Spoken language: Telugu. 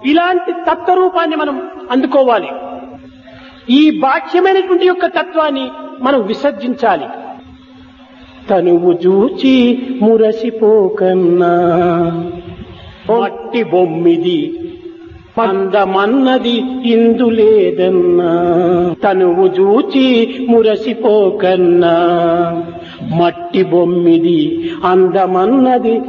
ఇలాంటి తత్వరూపాన్ని మనం అందుకోవాలి. ఈ బాహ్యమైనటువంటి యొక్క తత్వాన్ని మనం విసర్జించాలి. తనువు చూచి మురసిపోకన్నా మట్టి బొమ్మిది అందమన్నది ఇందు లేదన్నా. తనువు చూచి మురసిపోకన్నా మట్టి బొమ్మిది అందమన్నది